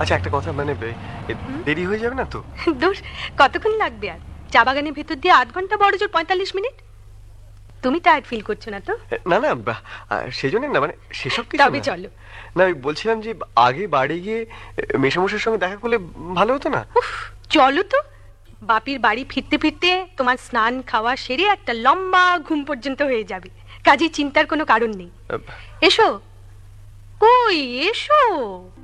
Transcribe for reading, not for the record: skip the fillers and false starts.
আচ্ছা একটা কথা, মানে দেরি হয়ে যাবে না তো? দূর, কতক্ষণ লাগবে আর? চা বাগানের ভেতর দিয়ে 8 ঘন্টা, বড় জোর 45 মিনিট। তুমি টায়ার্ড ফিল করছো না তো? না না, সেই জন্য না, মানে সেসব কিছু তবে না। চলো। না, আমি বলছিলাম যে আগে বাড়ি গিয়ে মেশামশাইয়ের সঙ্গে দেখা করলে ভালো হতো না? উফ, চলো তো। বাপির বাড়ি ফিরতে ফিরতে তোমার স্নান খাওয়া সেরে একটা লম্বা ঘুম পর্যন্ত হয়ে যাবে। কাজে চিন্তার কোনো কারণ নেই। এসো। কই এসো।